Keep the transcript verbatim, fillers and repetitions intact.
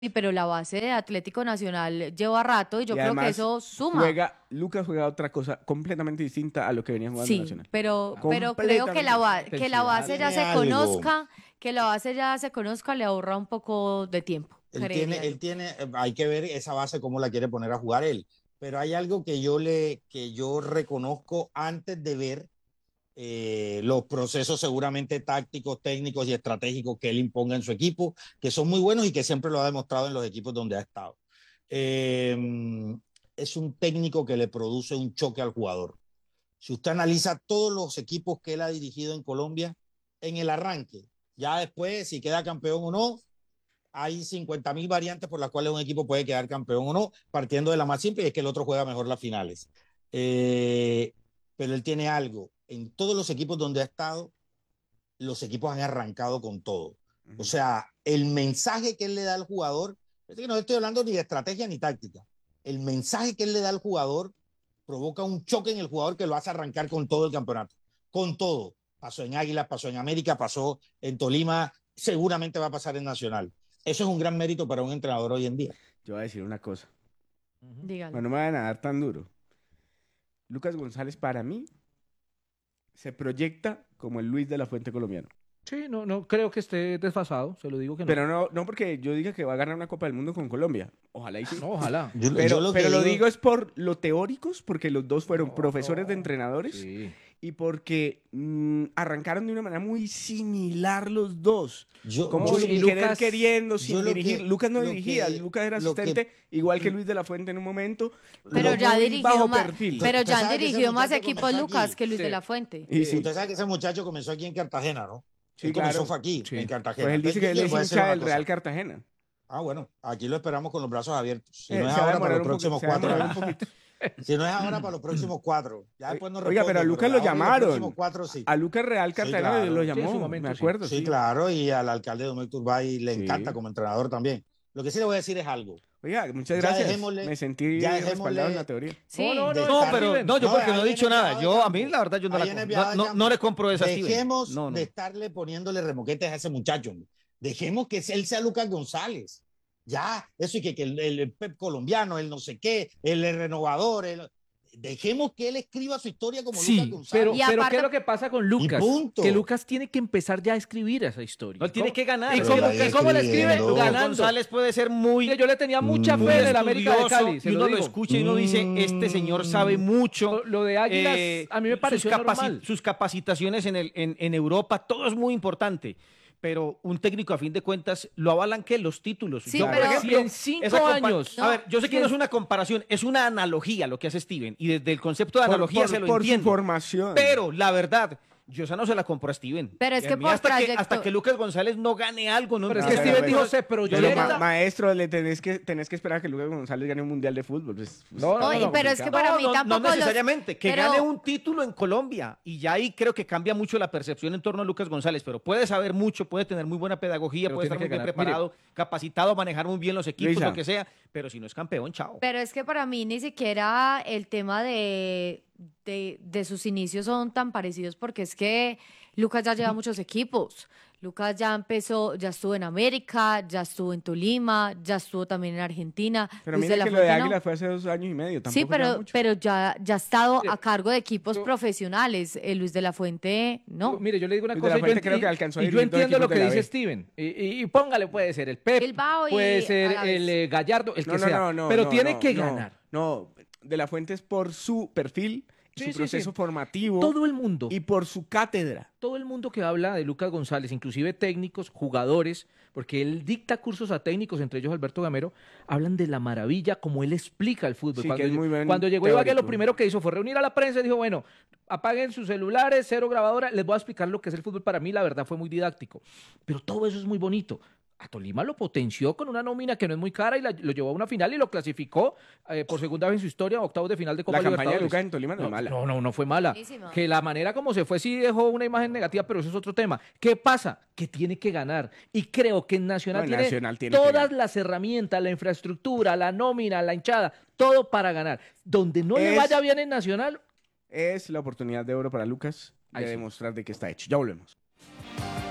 Sí, pero la base de Atlético Nacional lleva rato y yo Y creo que además eso suma. juega, Lucas juega otra cosa completamente distinta a lo que venía jugando Sí, Nacional. pero, pero creo que Completamente la, ba- distinta. que la base ya Tiene se algo. conozca, que la base ya se conozca, le ahorra un poco de tiempo, Él tiene, creería yo. él tiene, eh, hay que ver esa base cómo la quiere poner a jugar él. Pero hay algo que yo le, que yo reconozco antes de ver eh, los procesos seguramente tácticos, técnicos y estratégicos que él imponga en su equipo, que son muy buenos y que siempre lo ha demostrado en los equipos donde ha estado. Eh, es un técnico que le produce un choque al jugador. Si usted analiza todos los equipos que él ha dirigido en Colombia, en el arranque, ya después, si queda campeón o no, hay cincuenta mil variantes por las cuales un equipo puede quedar campeón o no, partiendo de la más simple, y es que el otro juega mejor las finales. Eh, pero él tiene algo. En todos los equipos donde ha estado, los equipos han arrancado con todo. O sea, el mensaje que él le da al jugador, es que no estoy hablando ni de estrategia ni táctica, el mensaje que él le da al jugador provoca un choque en el jugador que lo hace arrancar con todo el campeonato, con todo. Pasó en Águilas, pasó en América, pasó en Tolima, seguramente va a pasar en Nacional. Eso es un gran mérito para un entrenador hoy en día. Yo voy a decir una cosa. Dígalo. Bueno, no me van a dar tan duro. Lucas González para mí se proyecta como el Luis de la Fuente colombiano. Sí, no, no creo que esté desfasado, se lo digo que no. Pero no, no porque yo diga que va a ganar una Copa del Mundo con Colombia. Ojalá y sí. No, ojalá. Yo, Pero, yo lo, pero que lo digo, digo es por lo teóricos, porque los dos fueron No, profesores de no. entrenadores Sí. y porque mm, arrancaron de una manera muy similar los dos. yo, Como yo- sin y querer Lucas- queriendo, yo sin lo dirigir. que- Lucas no lo dirigía, que- Lucas era lo que- asistente, igual que Luis de la Fuente en un momento. Pero como ya ha muy dirigido bajo más, perfil. pero Usted ya han sabe que ese dirigido más muchacho equipos comenzó Lucas aquí. que Luis Sí. de la Fuente. Y sí, Usted sabe que ese muchacho comenzó aquí en Cartagena, ¿no? sí, Él comenzó claro. fue aquí, Sí. en Cartagena. Pues él dice Entonces, que él yo le es voy a decir hincha una del cosa. Real Cartagena. Ah, bueno, aquí lo esperamos con los brazos abiertos. Si Eh, no es se va a ahora, para demorar los un poquito, próximos se va a cuatro demorar un años. poquito. Si no es ahora, para los próximos cuatro. Ya después nos Oiga, pero a responde, Lucas lo ahora en los llamaron. próximos cuatro, sí. A Lucas Real Cartagena claro. lo Sí, en llamó, su momento, me sí. acuerdo. Sí, Sí, claro, y al alcalde Domínguez Turbay le Sí. encanta como entrenador también. Lo que sí le voy a decir es algo. Oiga, muchas Ya gracias. dejémosle- Me sentí ya dejémosle- respaldado en la teoría. Sí. No, no, de no, No, estar- pero Steven. no, yo No, porque no ahí he en dicho el nada. viaje Yo, de a mí, campo. la verdad, yo no, Ahí la en el com- viaje no, de no, campo. no le compro esa Steven. Dejemos No, no. de estarle poniéndole remoquetes a ese muchacho. Hombre. Dejemos que él sea Lucas González. Ya, eso y que, que el, el Pep colombiano, el no sé qué, el renovador, el- dejemos que él escriba su historia como Lucas Sí, González. pero, Y pero aparte- ¿qué es lo que pasa con Lucas? punto. Que Lucas tiene que empezar ya a escribir esa historia. No, él tiene ¿Cómo- que ganar. ¿Y Pero cómo, ya que- cómo le escribe? escribiendo. Lucas Ganando. González puede ser muy, Mire, yo le tenía mucha Mm. fe en el América de estudioso, Cali, se y lo uno lo digo. escucha y uno dice, este señor sabe mucho. Lo, lo de Águilas eh, a mí me sus pareció capaci- normal. Sus capacitaciones en, el, en, en Europa, todo es muy importante. Pero un técnico, a fin de cuentas, lo avalan que los títulos. Sí, Yo, por pero- ejemplo, Si en cinco esa compa- años- A ver, yo sé que No, no es una comparación, es una analogía lo que hace Steven. Y desde el concepto de Por- analogía por- se lo por su entiendo. formación. Pero la verdad, yo esa no se la compro a Steven. Pero es Y a que mí por hasta, que, trayecto- hasta que Lucas González no gane algo. No, Pero es No, que pero- Steven pero- dijo, se Pero, proyecta. ma- maestro, le tenés que, tenés que esperar a que Lucas González gane un mundial de fútbol. Pues, pues, No, no, Oye, no, pero es que complicado. para mí no, no, tampoco no los- necesariamente, que pero- gane un título en Colombia. Y ya ahí creo que cambia mucho la percepción en torno a Lucas González. Pero puede saber mucho, puede tener muy buena pedagogía, Pero puede tiene estar muy que bien ganar. preparado, capacitado, manejar muy bien los equipos, Luisa. lo que sea. Pero si no es campeón, chao. Pero es que para mí ni siquiera el tema de, de, de sus inicios son tan parecidos porque es que Lucas ya lleva muchos equipos. Lucas ya empezó, ya estuvo en América, ya estuvo en Tolima, ya estuvo también en Argentina. Pero Luis de mira la que lo de Fuente no. Águila fue hace dos años y medio. Sí, Tampoco lleva pero, mucho. pero ya, ya ha estado Mire, a cargo de equipos yo- profesionales. Eh, Luis de la Fuente, no. Mire, yo le digo una Luis de cosa. la y yo Fuente creo enti- que alcanzó a y yo dirigir dos entiendo lo equipos que de la dice B. Steven. Y, y- y póngale, puede ser el Pep, Bilbao y puede ser Alavés. el eh, Gallardo, el No, que no, sea. no, no, pero no, tiene no, que no, ganar. No, de la Fuente es por su perfil, Sí, su sí, proceso sí. formativo Todo el mundo. y por su cátedra. Todo el mundo que habla de Lucas González, inclusive técnicos, jugadores, porque él dicta cursos a técnicos, entre ellos Alberto Gamero, hablan de la maravilla como él explica el fútbol. Sí, cuando, que es muy buen cuando llegó Ibagué, lo teórico. primero que hizo fue reunir a la prensa y dijo, bueno, apaguen sus celulares, cero grabadora, les voy a explicar lo que es el fútbol. Para mí, la verdad, fue muy didáctico. Pero todo eso es muy bonito. A Tolima lo potenció con una nómina que no es muy cara y la- lo llevó a una final y lo clasificó eh, por segunda vez en su historia a octavos de final de Copa La campaña de Libertadores. Lucas en Tolima no es mala. No, no, no fue mala. Buenísima. Que la manera como se fue sí dejó una imagen negativa, pero eso es otro tema. ¿Qué pasa? Que tiene que ganar. Y creo que en Nacional, No, tiene, Nacional tiene que todas ganar. las herramientas, la infraestructura, la nómina, la hinchada, todo para ganar. Donde no le Es- vaya bien en Nacional, Es la oportunidad de oro para Lucas de Ahí sí. demostrar de que está hecho. Ya volvemos.